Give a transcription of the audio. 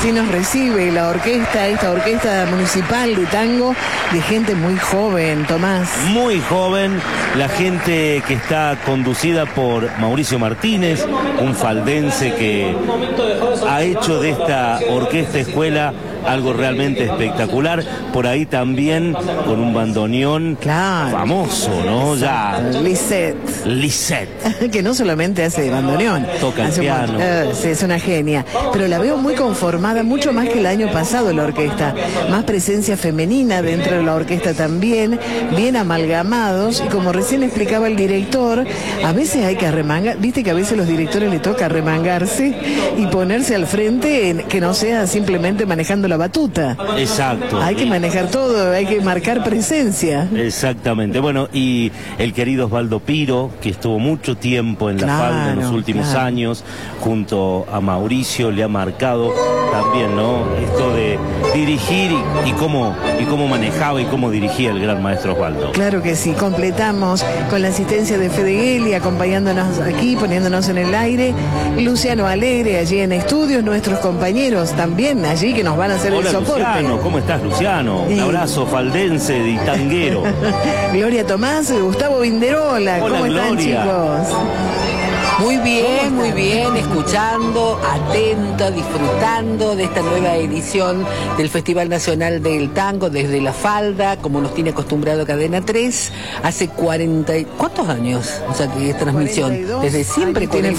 Así nos recibe la orquesta, esta orquesta municipal de tango, de gente muy joven, Tomás. Muy joven, la gente que está conducida por Mauricio Martínez, un faldense que ha hecho de esta orquesta escuela algo realmente espectacular. Por ahí también con un bandoneón famoso, ¿no? Ya. Lisette. Que no solamente hace bandoneón. Toca el piano. Sí, es una genia. Pero la veo muy conformada, mucho más que el año pasado la orquesta. Más presencia femenina dentro de la orquesta también. Bien amalgamados. Y como recién explicaba el director, a veces hay que arremangar. Viste que a veces a los directores les toca arremangarse y ponerse al frente, que no sea simplemente manejando la batuta. Exacto. Hay que manejar todo, hay que marcar presencia. Exactamente. Bueno, y el querido Osvaldo Piro, que estuvo mucho tiempo en la falda en los últimos años, junto a Mauricio, le ha marcado también, ¿no? Esto de dirigir y cómo manejaba y cómo dirigía el gran maestro Osvaldo. Claro que sí. Completamos con la asistencia de Fede Gelli, acompañándonos aquí, poniéndonos en el aire. Luciano Alegre allí en estudios, nuestros compañeros también allí que nos van a hacer el soporte. Luciano, ¿cómo estás, Luciano? Un abrazo faldense y tanguero. Gloria Tomás, Gustavo Vinderola. Hola, ¿Cómo están, chicos? Muy bien, escuchando, atenta, disfrutando de esta nueva edición del Festival Nacional del Tango desde La Falda, como nos tiene acostumbrado Cadena 3, hace 40... ¿Cuántos años? O sea, que es transmisión. 42 desde siempre tiene